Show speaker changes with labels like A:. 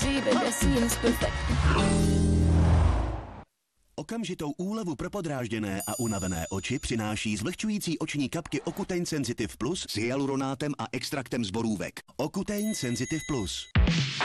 A: baby, seems perfect.
B: Okamžitou úlevu pro podrážděné a unavené oči přináší zvlhčující oční kapky Ocutein Sensitive Plus s hyaluronátem a extraktem z borůvek. Ocutein Sensitive Plus.